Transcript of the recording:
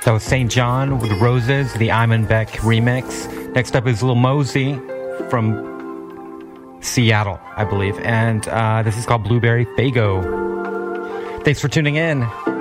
That was St. John with Roses, the Iman Beck remix. Next up is Lil Mosey from Seattle, I believe. And this is called Blueberry Fago. Thanks for tuning in.